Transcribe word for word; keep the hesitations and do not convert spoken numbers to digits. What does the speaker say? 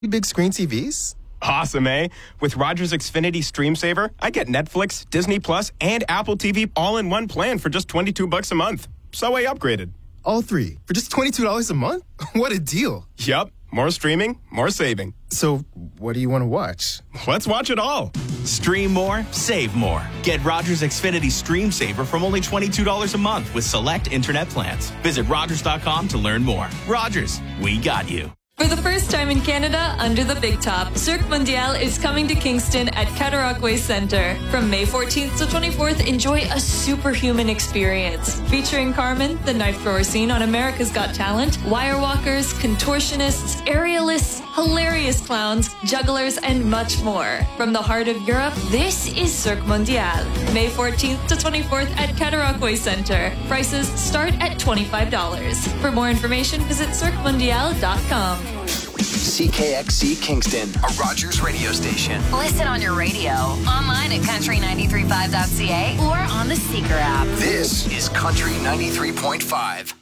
big screen T Vs? Awesome, eh? With Rogers Xfinity Stream Saver, I get Netflix, Disney Plus, and Apple T V all in one plan for just twenty-two bucks a month. So I upgraded. All three for just twenty-two dollars a month? What a deal. Yup. More streaming, more saving. So what do you want to watch? Let's watch it all. Stream more, save more. Get Rogers Xfinity Stream Saver from only twenty-two dollars a month with select internet plans. Visit Rogers dot com to learn more. Rogers, we got you. For the first time in Canada, under the big top, Cirque Mondial is coming to Kingston at Cataract Way Centre. From May fourteenth to twenty-fourth, enjoy a superhuman experience. Featuring Carmen, the knife thrower seen on America's Got Talent, wire walkers, contortionists, aerialists, hilarious clowns, jugglers, and much more. From the heart of Europe, this is Cirque Mondial. May fourteenth to twenty-fourth at Cataract Way Centre. Prices start at twenty-five dollars. For more information, visit cirque mondial dot com. C K X C Kingston, a Rogers radio station. Listen on your radio, online at country nine three five dot c a, or on the Seeker app. This is Country ninety-three point five.